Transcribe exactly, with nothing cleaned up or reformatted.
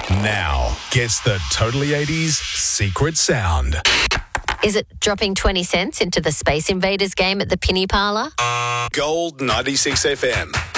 Now gets the Totally eighties secret sound. Is it dropping twenty cents into the Space Invaders game at the Penny Parlour? Gold ninety-six F M.